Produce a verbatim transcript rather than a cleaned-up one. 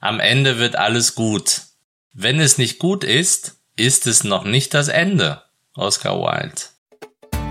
Am Ende wird alles gut. Wenn es nicht gut ist, ist es noch nicht das Ende. Oscar Wilde.